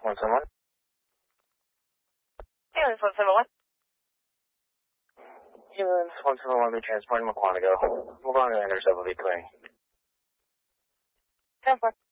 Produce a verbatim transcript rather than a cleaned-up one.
one seven one. Ambulance one seven one. Ambulance one seven one, be transporting McQuantico. Move on to intercept will be clearing. ten four.